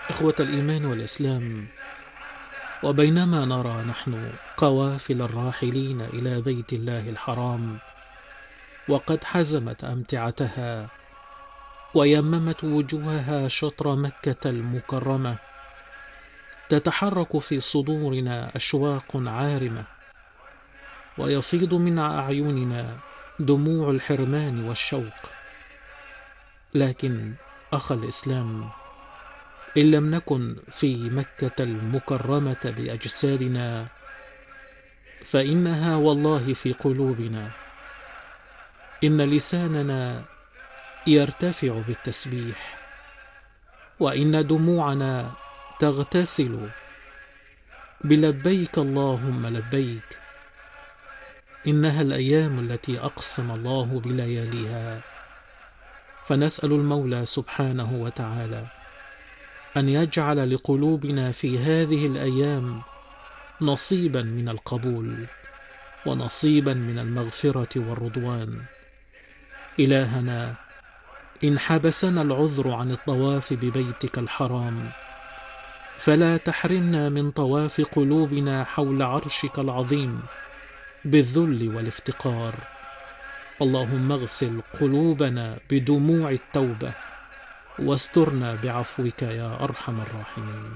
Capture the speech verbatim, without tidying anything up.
إخوة الإيمان والإسلام، وبينما نرى نحن قوافل الراحلين إلى بيت الله الحرام وقد حزمت أمتعتها ويممت وجوهها شطر مكة المكرمة، تتحرك في صدورنا أشواق عارمة، ويفيض من أعيننا دموع الحرمان والشوق. لكن أخ الإسلام، إن لم نكن في مكة المكرمة بأجسادنا فإنها والله في قلوبنا. إن لساننا يرتفع بالتسبيح، وإن دموعنا تغتسل بلبيك اللهم لبيك. إنها الأيام التي أقسم الله بلياليها، فنسأل المولى سبحانه وتعالى أن يجعل لقلوبنا في هذه الأيام نصيبا من القبول ونصيبا من المغفرة والرضوان. إلهنا، إن حبسنا العذر عن الطواف ببيتك الحرام فلا تحرمنا من طواف قلوبنا حول عرشك العظيم بالذل والافتقار. اللهم اغسل قلوبنا بدموع التوبة واسترنا بعفوك يا أرحم الراحمين.